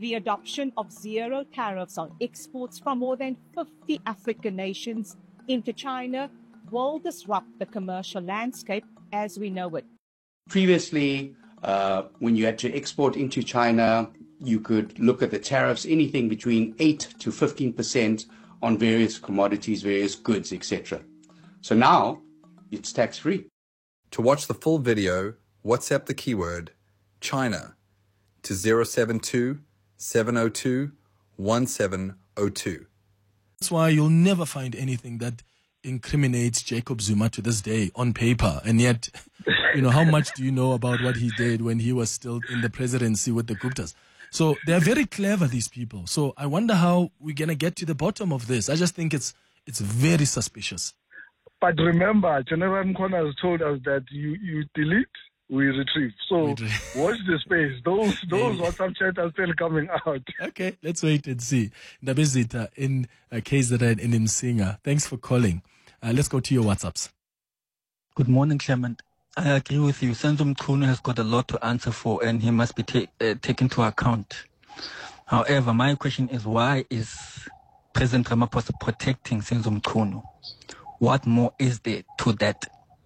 the adoption of zero tariffs on exports from more than 50 African nations into China will disrupt the commercial landscape as we know it. Previously, when you had to export into China, you could look at the tariffs, anything between 8 to 15% on various commodities, various goods, etc. So now it's tax-free. To watch the full video, WhatsApp the keyword China to 072 702 1702. That's why you'll never find anything that incriminates Jacob Zuma to this day on paper. And yet, how much do you know about what he did when he was still in the presidency with the Guptas? So they're very clever, these people. So I wonder how we're going to get to the bottom of this. I just think it's very suspicious. But remember, General Mkhwana has told us that you delete, we retrieve. So watch the space. Those WhatsApp chats are still coming out. Okay, let's wait and see. Ndabezitha in KZN in Msinga. Thanks for calling. Let's go to your WhatsApps. Good morning, Clement. I agree with you. Senzo Mchunu has got a lot to answer for and he must be taken into account. However, my question is, why is President Ramaphosa protecting Senzo Mchunu? What more is there to that?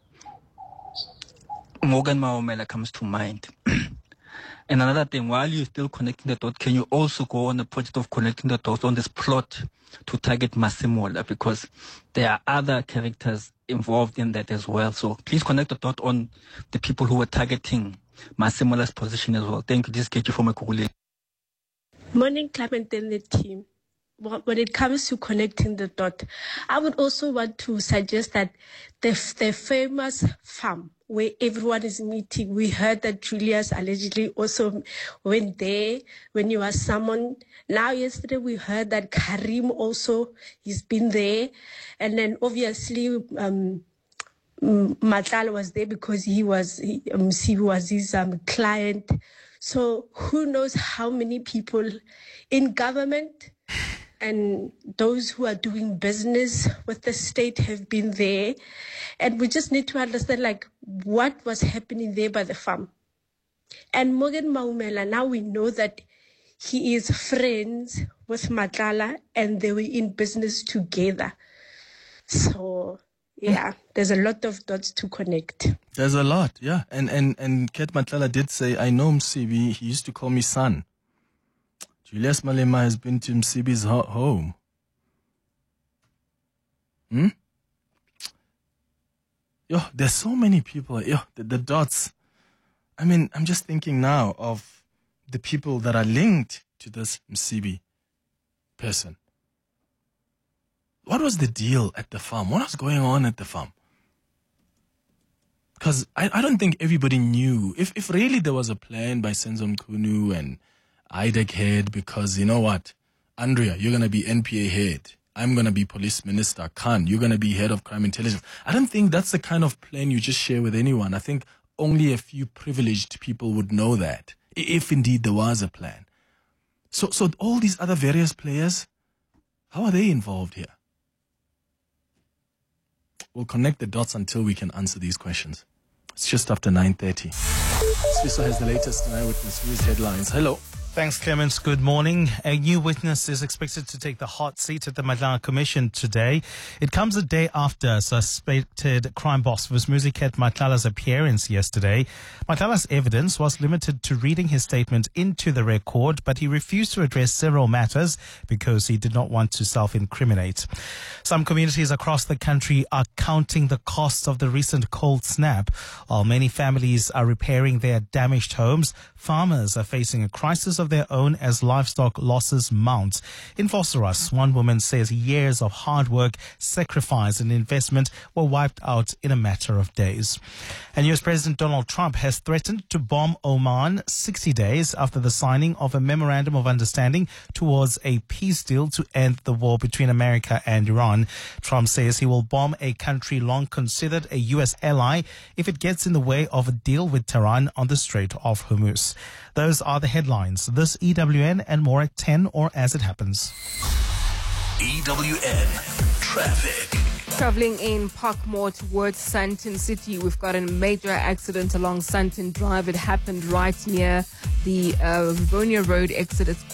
Morgan Maumela comes to mind. And another thing, while you're still connecting the dots, can you also go on the project of connecting the dots on this plot to target Masemola? Because there are other characters involved in that as well. So please connect the dot on the people who were targeting Masemola's position as well. Thank you. This is Kechi from Ekugule. Morning, Clement and the team. When it comes to connecting the dot, I would also want to suggest that the famous farm where everyone is meeting, we heard that Julius allegedly also went there when he was summoned. Now, yesterday, we heard that Karim also, he's been there. And then obviously, Matlala was there because he was his client. So who knows how many people in government and those who are doing business with the state have been there. And we just need to understand, what was happening there by the farm. And Morgan Maumela, now we know that he is friends with Matlala and they were in business together. So, yeah, there's a lot of dots to connect. There's a lot, yeah. And Ket Matlala did say, I know Msibi, he used to call me son. Julius Malema has been to Msibi's home. There's so many people. The dots. I mean, I'm just thinking now of the people that are linked to this Msibi person. What was the deal at the farm? What was going on at the farm? Because I don't think everybody knew. If really there was a plan by Senzo Mchunu and IDEC head, because you know what? Andrea, you're going to be NPA head. I'm going to be police minister. Khan, you're going to be head of crime intelligence. I don't think that's the kind of plan you just share with anyone. I think only a few privileged people would know that, if indeed there was a plan. So all these other various players, how are they involved here? We'll connect the dots until we can answer these questions. It's just after 9:30. Swiso has the latest tonight with the news headlines. Hello. Thanks, Clemens. Good morning. A new witness is expected to take the hot seat at the Matlala Commission today. It comes a day after suspected crime boss Vusmuzi Ket Matlala's appearance yesterday. Matlala's evidence was limited to reading his statement into the record, but he refused to address several matters because he did not want to self-incriminate. Some communities across the country are counting the cost of the recent cold snap. While many families are repairing their damaged homes, farmers are facing a crisis of their own as livestock losses mount. In Vosloorus, one woman says years of hard work, sacrifice and investment were wiped out in a matter of days. And US President Donald Trump has threatened to bomb Oman 60 days after the signing of a memorandum of understanding towards a peace deal to end the war between America and Iran. Trump says he will bomb a country long considered a US ally if it gets in the way of a deal with Tehran on the Strait of Hormuz. Those are the headlines. This EWN and more at 10 or as it happens. EWN Traffic. Traveling in Parkmore towards Sandton City, we've got a major accident along Sandton Drive. It happened right near the Rivonia Road exit. It's